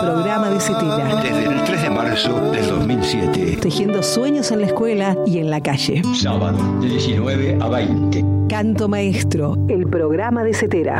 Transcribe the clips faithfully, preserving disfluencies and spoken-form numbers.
programa de Cetera. Desde el tres de marzo del dos mil siete. Tejiendo sueños en la escuela y en la calle. Sábado, de diecinueve a veinte. Canto Maestro, el programa de Cetera.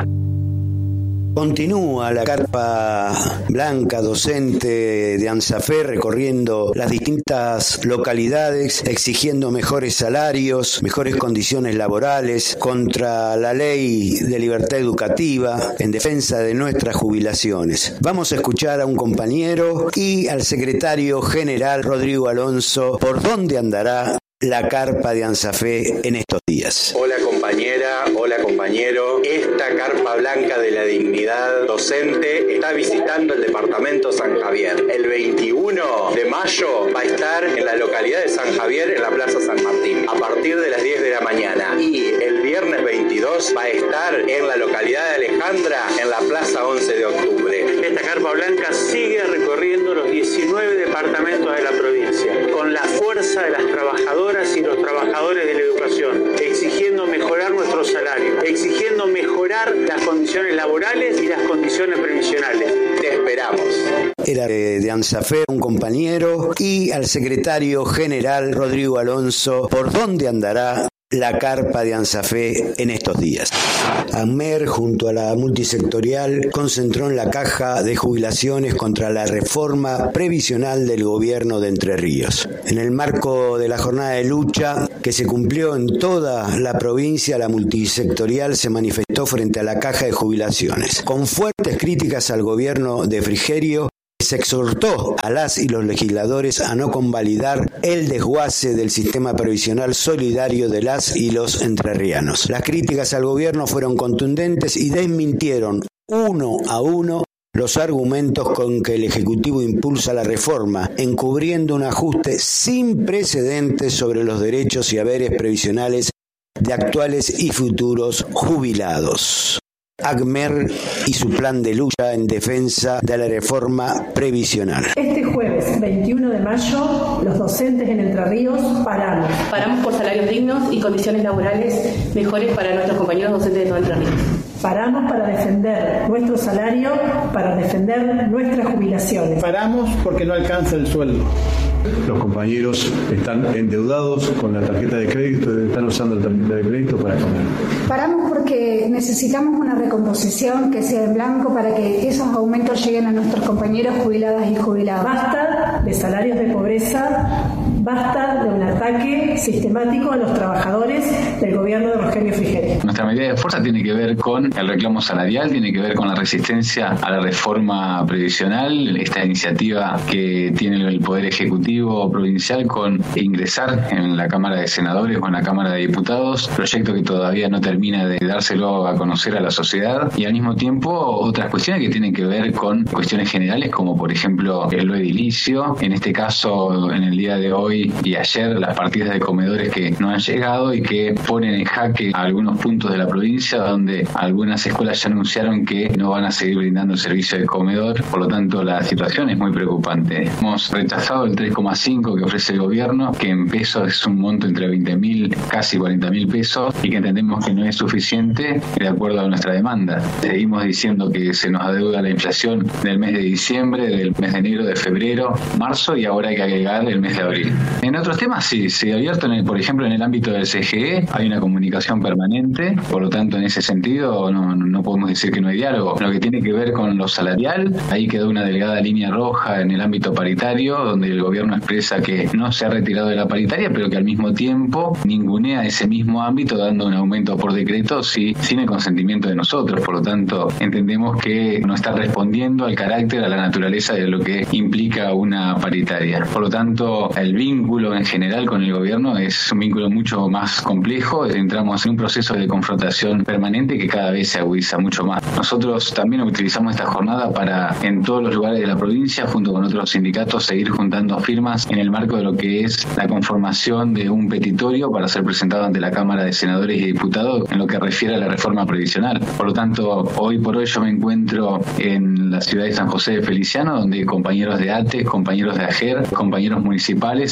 Continúa la carpa blanca docente de ANSAFE recorriendo las distintas localidades, exigiendo mejores salarios, mejores condiciones laborales, contra la ley de libertad educativa, en defensa de nuestras jubilaciones. Vamos a escuchar a un compañero y al secretario general Rodrigo Alonso por dónde andará la carpa de ANSAFE en estos días. Hola compañera, hola compañero. Esta carpa blanca de la dignidad docente está visitando el departamento San Javier. El veintiuno de mayo va a estar en la localidad de San Javier, en la Plaza San Martín, a partir de las diez de la mañana. Y el viernes veintidós va a estar en la localidad de Alejandra, en la Plaza once de octubre. Esta carpa blanca sigue recorriendo los diecinueve departamentos de la provincia, con la fuerza de las trabajadoras y los trabajadores de la educación, exigiendo mejorar nuestro salario, exigiendo mejorar las condiciones laborales y las condiciones previsionales. Te esperamos. Era de ANSAFE un compañero y al secretario general Rodrigo Alonso por dónde andará la carpa de ANSAFE en estos días. ANMER, junto a la multisectorial, concentró en la caja de jubilaciones contra la reforma previsional del gobierno de Entre Ríos. En el marco de la jornada de lucha que se cumplió en toda la provincia, la multisectorial se manifestó frente a la caja de jubilaciones. Con fuertes críticas al gobierno de Frigerio, se exhortó a las y los legisladores a no convalidar el desguace del sistema previsional solidario de las y los entrerrianos. Las críticas al gobierno fueron contundentes y desmintieron uno a uno los argumentos con que el Ejecutivo impulsa la reforma, encubriendo un ajuste sin precedentes sobre los derechos y haberes previsionales de actuales y futuros jubilados. ANMER y su plan de lucha en defensa de la reforma previsional. Este jueves veintiuno de mayo, los docentes en Entre Ríos paramos. Paramos por salarios dignos y condiciones laborales mejores para nuestros compañeros docentes de todo Entre Ríos. Paramos para defender nuestro salario, para defender nuestras jubilaciones. Paramos porque no alcanza el sueldo. Los compañeros están endeudados con la tarjeta de crédito, están usando la tarjeta de crédito para comer. Paramos porque necesitamos una recomposición que sea en blanco para que esos aumentos lleguen a nuestros compañeros jubiladas y jubilados. Basta de salarios de pobreza, basta de un ataque sistemático a los trabajadores del gobierno de Rogelio Frigerio. Nuestra medida de fuerza tiene que ver con el reclamo salarial, tiene que ver con la resistencia a la reforma previsional, esta iniciativa que tiene el Poder Ejecutivo provincial con ingresar en la Cámara de Senadores o en la Cámara de Diputados, proyecto que todavía no termina de dárselo a conocer a la sociedad, y al mismo tiempo otras cuestiones que tienen que ver con cuestiones generales como por ejemplo lo edilicio, en este caso en el día de hoy y ayer las partidas de comedores que no han llegado y que ponen en jaque a algunos puntos de la provincia donde algunas escuelas ya anunciaron que no van a seguir brindando el servicio de comedor, por lo tanto la situación es muy preocupante. Hemos rechazado el tres coma cinco que ofrece el gobierno, que en pesos es un monto entre veinte mil, casi cuarenta mil pesos, y que entendemos que no es suficiente de acuerdo a nuestra demanda. Seguimos diciendo que se nos adeuda la inflación del mes de diciembre, del mes de enero, de febrero, marzo, y ahora hay que agregar el mes de abril. En otros temas sí, se ha abierto, en el, por ejemplo, en el ámbito del C G E hay una comunicación permanente, por lo tanto en ese sentido no, no podemos decir que no hay diálogo. Lo que tiene que ver con lo salarial, ahí quedó una delgada línea roja en el ámbito paritario, donde el gobierno expresa que no se ha retirado de la paritaria, pero que al mismo tiempo ningunea ese mismo ámbito dando un aumento por decreto sí, sin el consentimiento de nosotros. Por lo tanto, entendemos que no está respondiendo al carácter, a la naturaleza de lo que implica una paritaria. Por lo tanto, el vínculo en general con el gobierno es un vínculo mucho más complejo. Entramos en un proceso de confrontación permanente que cada vez se agudiza mucho más. Nosotros también utilizamos esta jornada para, en todos los lugares de la provincia, junto con otros sindicatos, seguir juntando firmas en el marco de lo que es la conformación de un petitorio para ser presentado ante la Cámara de Senadores y Diputados en lo que refiere a la reforma previsional. Por lo tanto, hoy por hoy yo me encuentro en la ciudad de San José de Feliciano, donde compañeros de A T E, compañeros de A G E R, compañeros municipales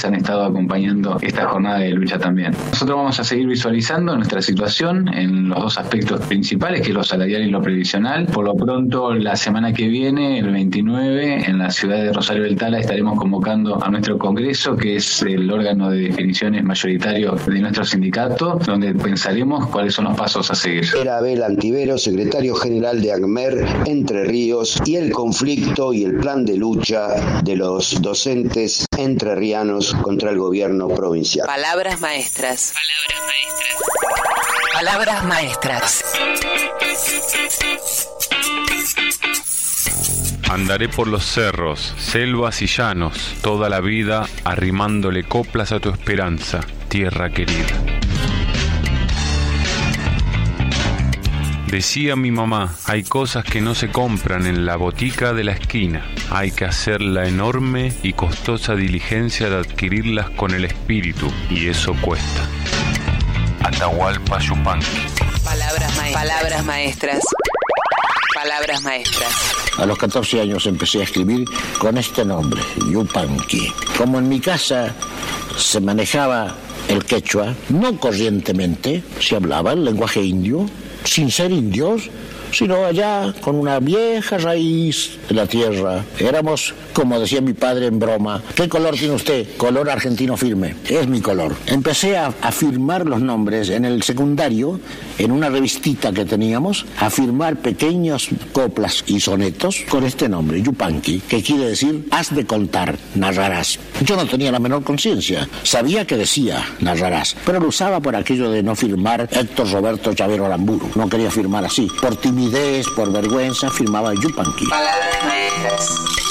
han estado acompañando esta jornada de lucha también. Nosotros vamos a seguir visualizando nuestra situación en los dos aspectos principales, que es lo salarial y lo previsional. Por lo pronto, la semana que viene, el veintinueve, en la ciudad de Rosario del Tala, estaremos convocando a nuestro Congreso, que es el órgano de definiciones mayoritario de nuestro sindicato, donde pensaremos cuáles son los pasos a seguir. Era Abel Antivero, secretario general de ACMER Entre Ríos, y el conflicto y el plan de lucha de los docentes entrerrianos contra el gobierno provincial. Palabras maestras. Palabras maestras. Andaré por los cerros, selvas y llanos, toda la vida arrimándole coplas a tu esperanza, tierra querida. Decía mi mamá, hay cosas que no se compran en la botica de la esquina. Hay que hacer la enorme y costosa diligencia de adquirirlas con el espíritu, y eso cuesta. Atahualpa Yupanqui. Palabras maestras. Palabras maestras. Palabras maestras. A los catorce años empecé a escribir con este nombre, Yupanqui. Como en mi casa se manejaba el quechua, no corrientemente, se hablaba el lenguaje indio, sin ser indios, sino allá con una vieja raíz de la tierra. Éramos, como decía mi padre en broma, ¿qué color tiene usted? Color argentino firme. Es mi color. Empecé a, a firmar los nombres en el secundario, en una revistita que teníamos, a firmar pequeños coplas y sonetos con este nombre, Yupanqui, que quiere decir, has de contar, narrarás. Yo no tenía la menor conciencia. Sabía que decía, narrarás, pero lo usaba por aquello de no firmar Héctor Roberto Chavero Aramburu. No quería firmar así. Por timidez, por vergüenza, firmaba Yupanqui. Palabras maestras.